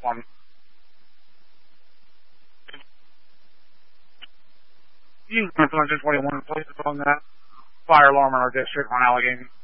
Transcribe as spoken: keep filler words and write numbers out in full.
one. Use one twenty-one places on that fire alarm in our district on Allegheny.